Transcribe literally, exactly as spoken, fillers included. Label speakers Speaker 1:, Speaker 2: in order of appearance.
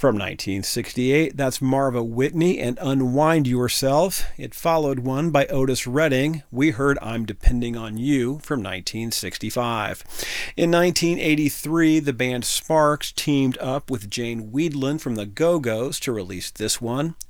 Speaker 1: From nineteen sixty-eight, that's Marva Whitney and Unwind Yourself. It followed one by Otis Redding. We heard I'm Depending on You from nineteen sixty-five. In nineteen eighty-three, the band Sparks teamed up with Jane Wiedlin from the Go-Go's to release this one,